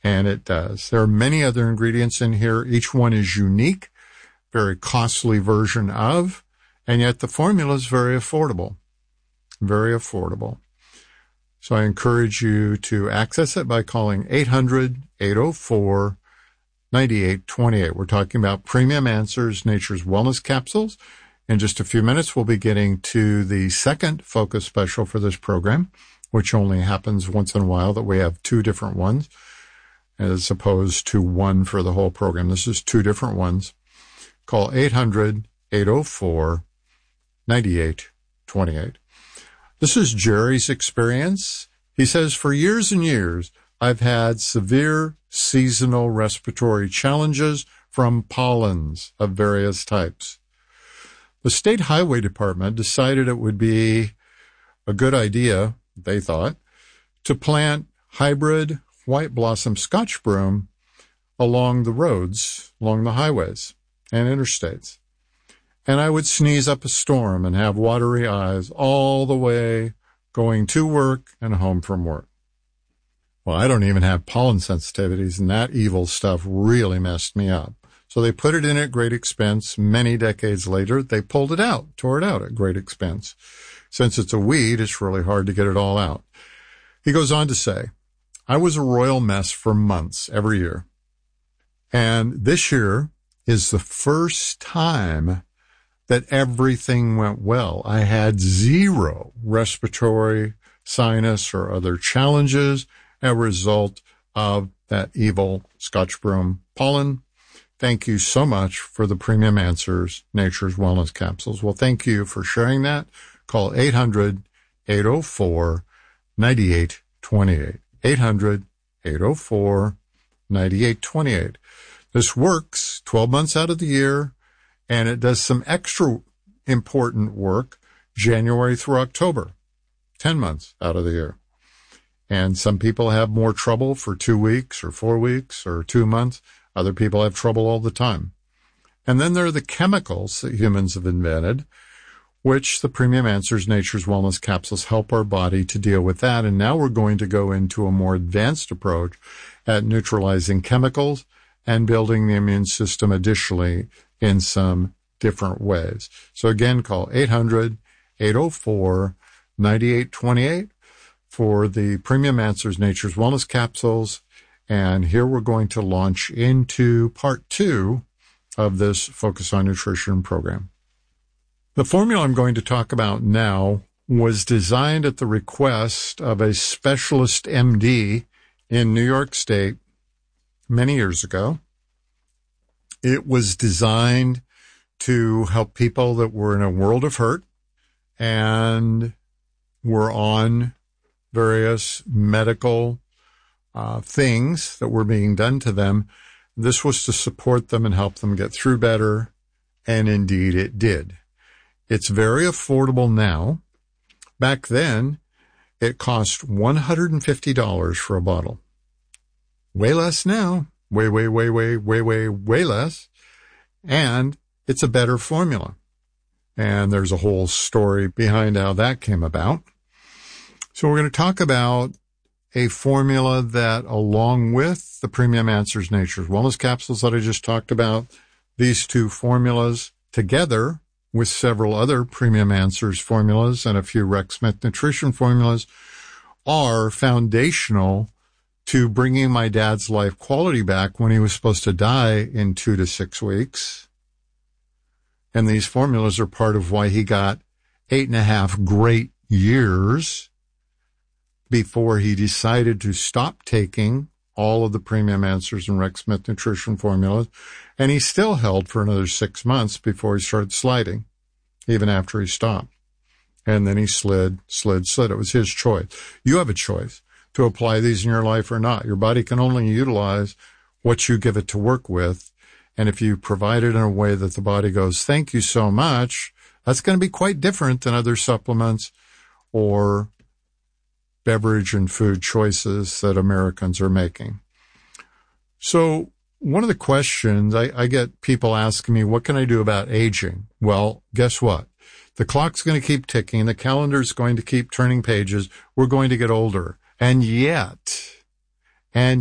And it does. There are many other ingredients in here. Each one is unique, very costly version of, and yet the formula is very affordable. Very affordable. So I encourage you to access it by calling 800-804-9828. We're talking about Premium Answers, Nature's Wellness Capsules. In just a few minutes, we'll be getting to the second focus special for this program, which only happens once in a while, that we have two different ones, as opposed to one for the whole program. This is two different ones. Call 800-804-9828. This is Jerry's experience. He says, for years and years, I've had severe seasonal respiratory challenges from pollens of various types. The State Highway Department decided it would be a good idea, they thought, to plant hybrid white blossom Scotch broom along the roads, along the highways and interstates. And I would sneeze up a storm and have watery eyes all the way going to work and home from work. Well, I don't even have pollen sensitivities, and that evil stuff really messed me up. So they put it in at great expense. Many decades later, they pulled it out, tore it out at great expense. Since it's a weed, it's really hard to get it all out. He goes on to say, I was a royal mess for months every year. And this year is the first time that everything went well. I had zero respiratory, sinus, or other challenges as a result of that evil Scotch broom pollen. Thank you so much for the Premium Answers Nature's Wellness Capsules. Well, thank you for sharing that. Call 800-804-9828. 800-804-9828. This works 12 months out of the year, and it does some extra important work January through October, 10 months out of the year. And some people have more trouble for 2 weeks or 4 weeks or 2 months. Other people have trouble all the time. And then there are the chemicals that humans have invented, which the Premium Answers Nature's Wellness Capsules help our body to deal with that. And now we're going to go into a more advanced approach at neutralizing chemicals and building the immune system additionally in some different ways. So again, call 800-804-9828 for the Premium Answers Nature's Wellness Capsules. And here we're going to launch into part 2 of this Focus on Nutrition program. The formula I'm going to talk about now was designed at the request of a specialist MD in New York State many years ago. It was designed to help people that were in a world of hurt and were on various medical things that were being done to them. This was to support them and help them get through better, and indeed it did. It's very affordable now. Back then, it cost $150 for a bottle. Way less now. Way less. And it's a better formula. And there's a whole story behind how that came about. So we're going to talk about a formula that, along with the Premium Answers Nature's Wellness Capsules that I just talked about, these two formulas together with several other Premium Answers formulas and a few Rex Smith Nutrition formulas are foundational to bringing my dad's life quality back when he was supposed to die in 2 to 6 weeks. And these formulas are part of why he got 8.5 great years before he decided to stop taking all of the Premium Answers and Rex Smith Nutrition formulas. And he still held for another 6 months before he started sliding, even after he stopped. And then he slid. It was his choice. You have a choice to apply these in your life or not. Your body can only utilize what you give it to work with. And if you provide it in a way that the body goes, thank you so much, that's going to be quite different than other supplements or beverage and food choices that Americans are making. So one of the questions I get people asking me, what can I do about aging? Well, guess what? The clock's going to keep ticking. The calendar's going to keep turning pages. We're going to get older. And yet